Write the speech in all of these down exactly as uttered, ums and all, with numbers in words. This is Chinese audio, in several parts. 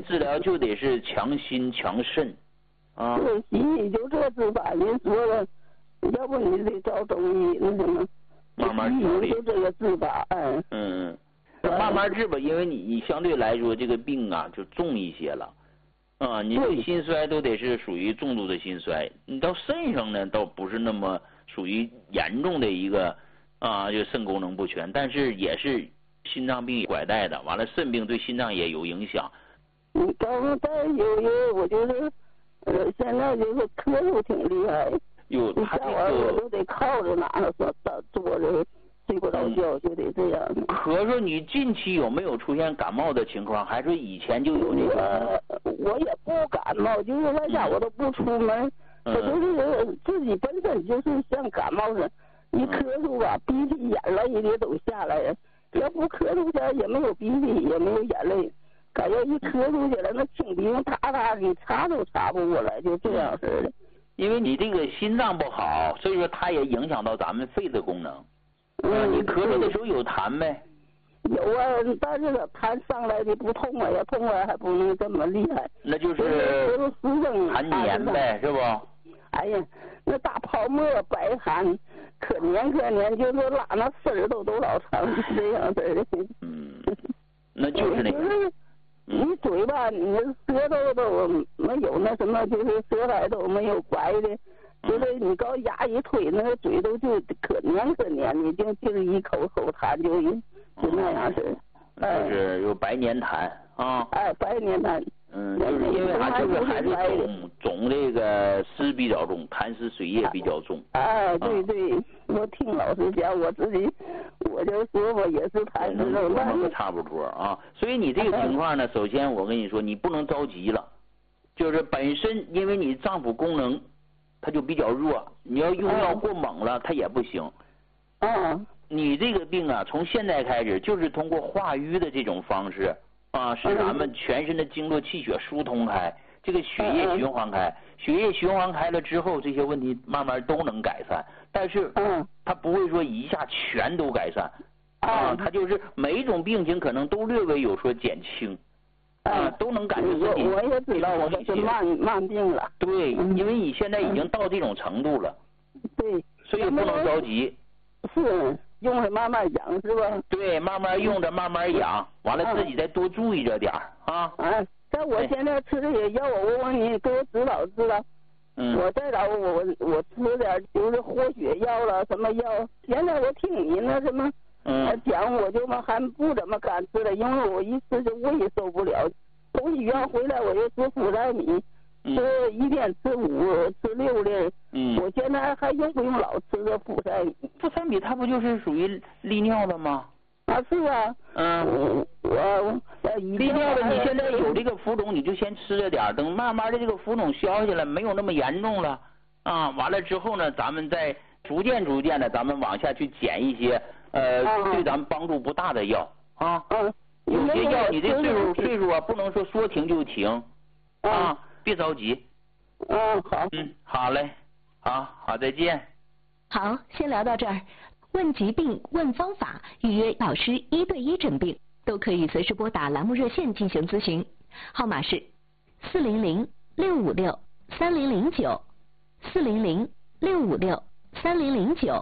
治疗就得是强心强肾啊。 对，西医就这治法，人说了，要不你得找中医那什么， 慢慢调理。 就这个治法，嗯。 嗯嗯，慢慢治吧，因为你你相对来说这个病啊就重一些了。啊，你这心衰都得是属于重度的心衰，你到肾上呢倒不是那么属于严重的一个啊，就肾功能不全，但是也是心脏病拐带的，完了肾病对心脏也有影响。 你刚才有有我就是呃现在就是咳嗽挺厉害， 有他这个我都得靠着哪儿坐坐着。睡不着觉就得这样。 咳嗽，你近期有没有出现感冒的情况？还是以前就有这个？ 我我也不感冒，就是在家我都不出门，我、嗯、就是自己本身就是像感冒似的，一咳嗽吧，鼻涕眼泪的都下来了。要不咳嗽起来也没有鼻涕，也没有眼泪，感觉一咳嗽起来那清鼻涕嗒嗒的，擦都擦不过来，就这样似的。 因为你这个心脏不好，所以说它也影响到咱们肺的功能。嗯，你咳嗽的时候有痰没？ 有啊，但是痰上来的不痛啊，要痛啊还不能这么厉害。 那就是痰黏呗，是不？ 哎呀，那大泡沫白痰，可黏可黏，就是拉那丝儿都都老长，这样式的。 嗯，那就是那个。 就是你嘴巴，你舌头都没有那什么，就是舌苔都没有白的。就是你搞牙一推，那个嘴都就可黏可黏的，就就一口口痰就就那样式的。就是有白黏痰啊。 哎，白黏痰。 嗯，就是因为它就是还是总总这个湿比较重，痰湿水液比较重。 哎，对对，我听老师讲，我自己我就说我也是痰湿重， 那个差不多啊。所以你这个情况呢，首先我跟你说，你不能着急了，就是本身因为你脏腑功能。它就比较弱，你要用药过猛了，它也不行。 嗯， 你这个病啊，从现在开始就是通过化瘀的这种方式啊，使咱们全身的经络气血疏通开，这个血液循环开，血液循环开了之后，这些问题慢慢都能改善。但是，嗯，它不会说一下全都改善啊，它就是每一种病情可能都略微有所减轻。啊，都能感觉自己。 我也知道我这是慢慢病了。 对，因为你现在已经到这种程度了。 对。 所以不能着急。 是，用着慢慢养是吧？ 对，慢慢用着，慢慢养，完了自己再多注意着点儿啊。 啊，但我现在吃这些药，我问你给我指导指导。 嗯。 我再找我我吃点就是活血药了，什么药？现在我听你那什么。嗯，讲我就还不怎么敢吃了，因为我一吃就胃受不了。从医院回来我就吃福塞米，吃一天吃五吃六粒。嗯，我现在还用不用老吃这福塞米？ 福塞米它不就是属于利尿的吗？ 啊，是啊。嗯，我利尿的你现在有这个浮肿，你就先吃着点，等慢慢的这个浮肿消下来，没有那么严重了啊。完了之后呢，咱们再逐渐逐渐的，咱们往下去减一些。呃，对咱们帮助不大的药啊， 嗯， 有些药你这岁数岁数啊，不能说说停就停，啊，别着急。 嗯，好。 嗯，好嘞，好好，再见。 好，先聊到这儿。问疾病，问方法，预约老师一对一诊病，都可以随时拨打栏目热线进行咨询，号码是四零零六五六三零零九，四零零六五六三零零九。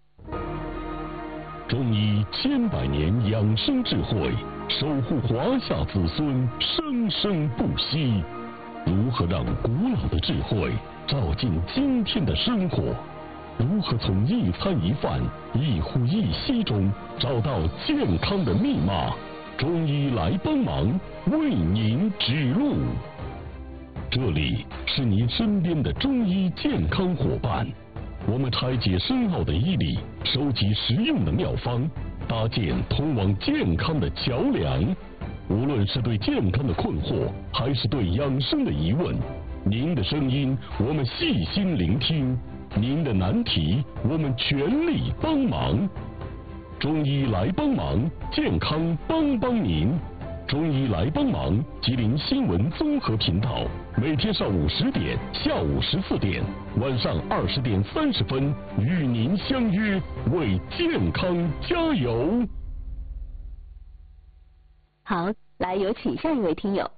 中医千百年养生智慧，守护华夏子孙生生不息。如何让古老的智慧照进今天的生活？如何从一餐一饭、一呼一吸中找到健康的密码？中医来帮忙，为您指路。这里是您身边的中医健康伙伴。我们拆解深奥的医理，收集实用的妙方，搭建通往健康的桥梁。无论是对健康的困惑，还是对养生的疑问，您的声音我们细心聆听，您的难题我们全力帮忙。中医来帮忙，健康帮帮您。中医来帮忙，吉林新闻综合频道，每天上午十点、下午十四点、晚上二十点三十分，与您相约，为健康加油。 好，来有请下一位听友。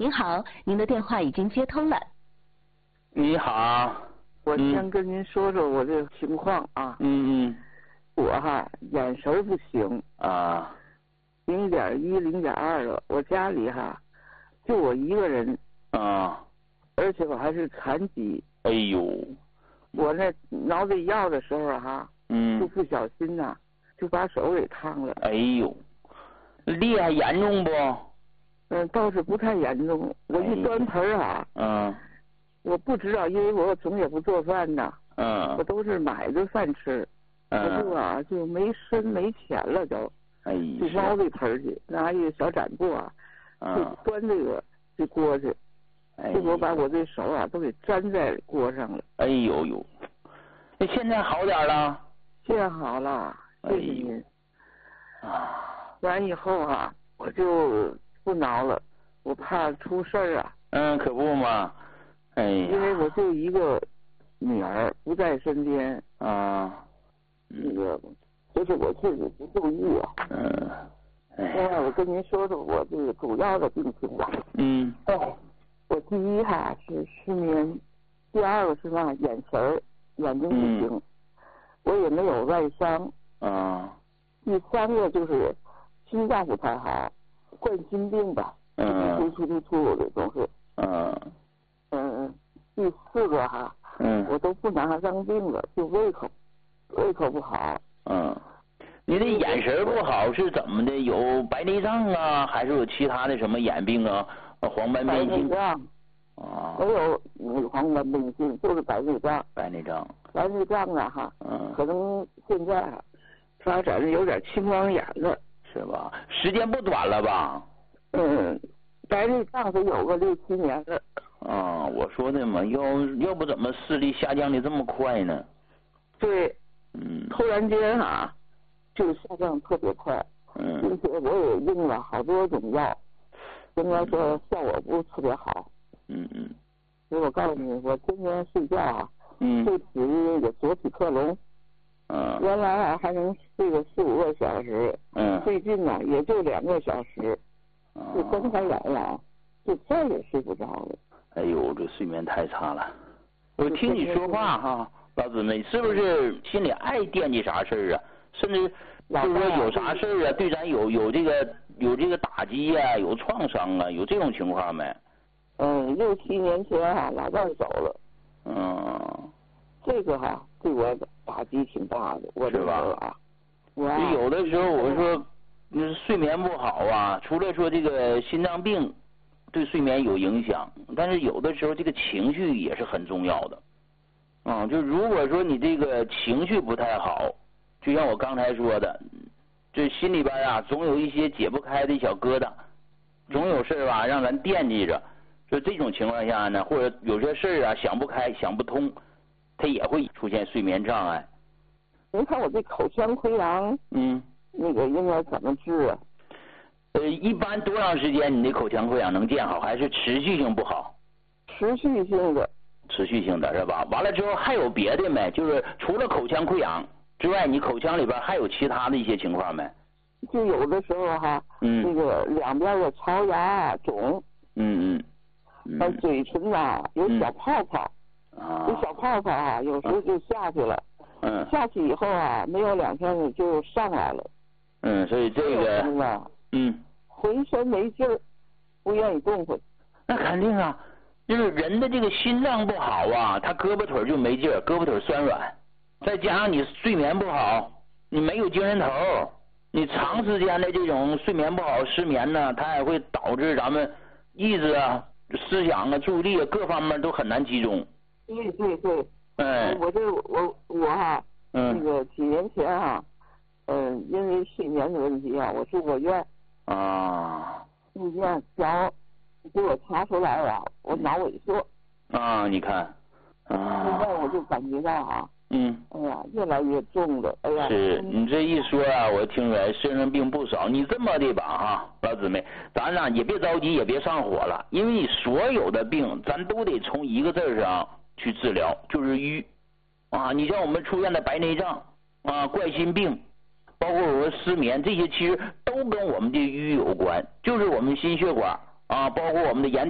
您好，您的电话已经接通了。 你好， 我先跟您说说我这个情况啊。 嗯嗯。 我哈眼神不行啊， 零点一、零点二了。我家里哈就我一个人啊， 而且我还是残疾。 哎呦， 我那挠这药的时候哈， 嗯， 就不小心呐、啊，就把手给烫了。 哎呦，厉害严重不？ 嗯，倒是不太严重。我一端盆啊， 嗯， 我不知道，因为我总也不做饭呐， 嗯， 我都是买的饭吃。我就啊，就没身没钱了都， 哎， 就猫这盆去，拿一个小展布啊，就端这个这锅去，结果把我这手啊都给粘在锅上了。 哎呦呦，那现在好点了？ 现在好了，谢谢您。啊，完以后啊，我就不挠了，我怕出事儿啊。 嗯，可不嘛，哎， 因为我就一个女儿不在身边啊。 那个，就是我自己不注意啊。 嗯。 另外，我跟您说说我这个主要的病情吧。 嗯。 哦，我第一哈是失眠，第二个是嘛眼神儿，眼睛不行， 嗯、 我也没有外伤。 啊。 第三个就是心脏不太好，冠心病吧。 嗯。 突突突突的总是。 嗯。 嗯，第四个哈， 嗯， 我都不拿它当病了，就胃口。胃口不好。 嗯，你的眼神不好是怎么的？有白内障啊，还是有其他的什么眼病啊？黄斑变性。 白内障。啊。没有那个黄斑变性，就是白内障。 白内障。 白内障啊哈。 嗯。 可能现在啊，发展的有点青光眼了。 是吧？时间不短了吧？ 嗯，白内障得有个六七年了。 啊，我说的嘛，要要不怎么视力下降的这么快呢？ 对。 嗯， 突然间啊，就下降特别快， 嗯， 并且我也用了好多种药，应该说效果不是特别好。 嗯嗯。 所以我告诉你，我天天睡觉啊， 嗯， 就止那个左匹克隆， 嗯， 原来啊还能睡个四五个小时， 嗯， 最近呢也就两个小时，就睁开眼了，就再也睡不着了。 哎呦，这睡眠太差了。我听你说话哈。老姊妹，是不是心里爱惦记啥事儿啊？甚至就是说有啥事儿啊，对咱有有这个有这个打击呀、啊，有创伤啊，有这种情况没？ 嗯，六七年前哈、啊，老伴走了。 嗯。 这个哈、啊，对我打击挺大的，我是吧？ 啊，我有的时候我说，嗯，睡眠不好啊，除了说这个心脏病对睡眠有影响，但是有的时候这个情绪也是很重要的。嗯，就如果说你这个情绪不太好，就像我刚才说的，这心里边啊总有一些解不开的小疙瘩，总有事儿吧让咱惦记着。就这种情况下呢，或者有些事儿啊想不开、想不通，它也会出现睡眠障碍。 您看我这口腔溃疡， 嗯， 那个应该怎么治啊？ 呃，一般多长时间你的口腔溃疡能见好，还是持续性不好？ 持续性的。 持续性的是吧？完了之后还有别的没？就是除了口腔溃疡之外，你口腔里边还有其他的一些情况没？ 就有的时候哈， 嗯， 那个两边的槽牙啊肿， 嗯嗯， 还嘴唇啊有小泡泡， 啊， 有小泡泡啊，有时候就下去了， 嗯， 下去以后啊，没有两天就上来了， 嗯，所以这个，嗯， 浑身没劲儿，不愿意动弹。 那肯定啊。就是人的这个心脏不好啊，他胳膊腿就没劲儿，胳膊腿酸软，再加上你睡眠不好，你没有精神头，你长时间的这种睡眠不好、失眠呢，它也会导致咱们意志啊、思想啊、注意力啊各方面都很难集中。 对对对。 哎。 我这我我哈， 嗯， 那个几年前哈，嗯、呃，因为睡眠的问题啊，我住过院。 啊。 住院脚。给我查出来了，我脑萎缩。 啊，你看，啊。 现在我就感觉到啊， 嗯， 哎呀，越来越重了，哎呀。 是你这一说啊，我听出来身上病不少。你这么的吧哈，老姊妹，咱俩也别着急，也别上火了，因为你所有的病，咱都得从一个字上去治疗，就是瘀。啊，你像我们出现的白内障啊、冠心病，包括我们失眠，这些其实都跟我们的瘀有关，就是我们心血管。啊，包括我们的眼